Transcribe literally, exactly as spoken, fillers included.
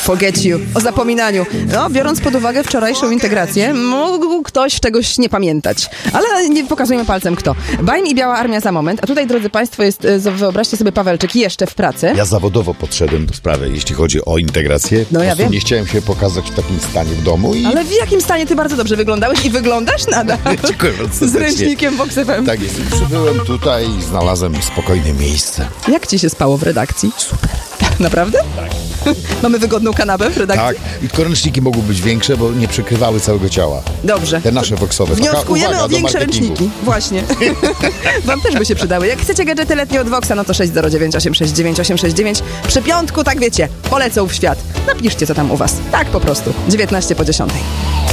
Forget you. O zapominaniu. No, biorąc pod uwagę wczorajszą integrację, mógł ktoś czegoś nie pamiętać. Ale nie pokazujemy palcem kto. Bajm i Biała Armia za moment. A tutaj, drodzy państwo, jest, wyobraźcie sobie, Pawełczyk jeszcze w pracy. Ja zawodowo podszedłem do sprawy, jeśli chodzi o integrację. No ja wiem. Nie chciałem się pokazać w takim stanie w domu. I... Ale w jakim stanie ty bardzo dobrze wyglądałeś i wyglądasz nadal. Dziękuję bardzo. Z ręcznikiem Vox F M. Tak jest. Przybyłem tutaj i znalazłem spokojne miejsce. Jak ci się spało w redakcji? Super. Naprawdę? Tak. Mamy wygodną kanapę w redakcji? Tak. I tylko ręczniki mogły być większe, bo nie przykrywały całego ciała. Dobrze. Te nasze voxowe. Wnioskujemy Uwaga, o większe ręczniki. Właśnie. Wam też by się przydały. Jak chcecie gadżety letnie od Voxa, no to sześć zero dziewięć osiem sześć dziewięć osiem sześć dziewięć. Przy piątku, tak wiecie, polecą w świat. Napiszcie, co tam u was. Tak po prostu. dziewiętnaście po dziesiątej.